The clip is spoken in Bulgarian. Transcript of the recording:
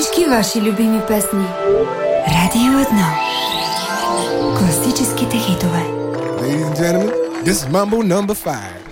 всички ваши любими песни. Радио 1. Класическите хитове. Ladies and gentlemen, this is Mambo number 5.